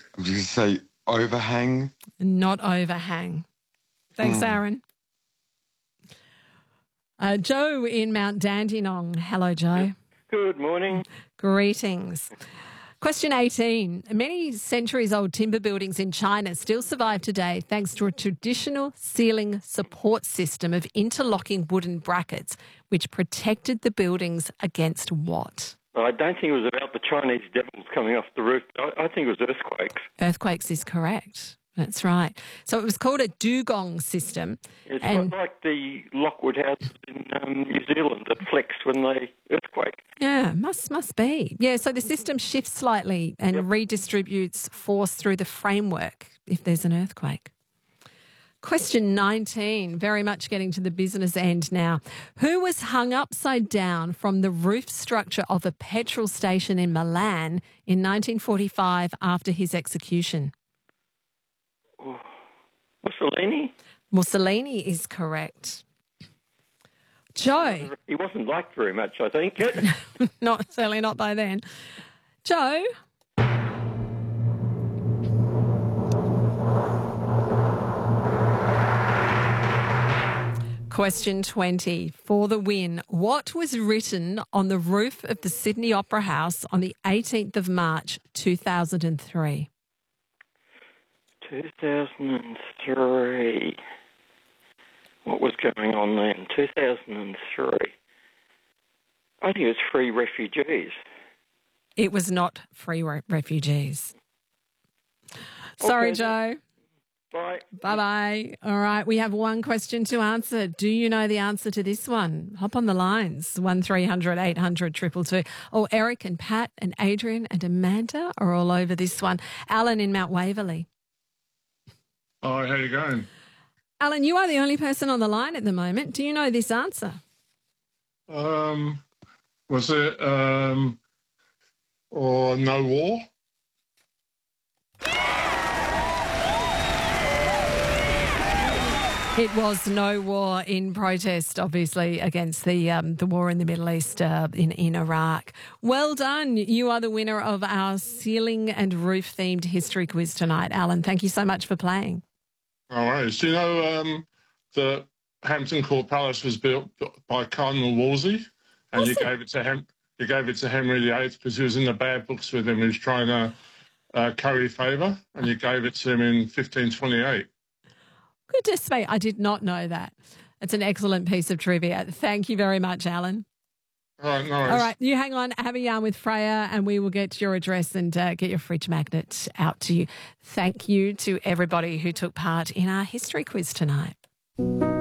I'm just going to say overhang. Not overhang. Thanks, Aaron. Joe in Mount Dandenong. Hello, Joe. Good morning. Greetings. Question 18. Many centuries-old timber buildings in China still survive today thanks to a traditional ceiling support system of interlocking wooden brackets which protected the buildings against what? I don't think it was about the Chinese devils coming off the roof. I think it was earthquakes. Earthquakes is correct. That's right. So it was called a dugong system. It's not like the Lockwood houses in New Zealand that flex when they earthquake. Yeah, must be. Yeah, so the system shifts slightly and redistributes force through the framework if there's an earthquake. Question 19, very much getting to the business end now. Who was hung upside down from the roof structure of a petrol station in Milan in 1945 after his execution? Oh, Mussolini? Mussolini is correct. Joe? He wasn't liked very much, I think. Certainly not by then. Joe? Question 20 for the win. What was written on the roof of the Sydney Opera House on the 18th of March 2003? 2003. What was going on then? 2003. I think it was free refugees. It was not free refugees. Sorry, Joe. Bye. Bye-bye. All right, we have one question to answer. Do you know the answer to this one? Hop on the lines, 1300 800 222. Oh, Eric and Pat and Adrian and Amanda are all over this one. Alan in Mount Waverley. Hi, how you going? Alan, you are the only person on the line at the moment. Do you know this answer? Was it or no war? It was no war in protest, obviously, against the war in the Middle East in Iraq. Well done. You are the winner of our ceiling and roof themed history quiz tonight, Alan. Thank you so much for playing. All right. Do you know that Hampton Court Palace was built by Cardinal Wolsey, and you gave it to Henry VIII because he was in the bad books with him. He was trying to curry favour, and you gave it to him in 1528. Goodness me, I did not know that. It's an excellent piece of trivia. Thank you very much, Alan. All right, no worries. All right, you hang on, have a yarn with Freya, and we will get your address and get your fridge magnet out to you. Thank you to everybody who took part in our history quiz tonight.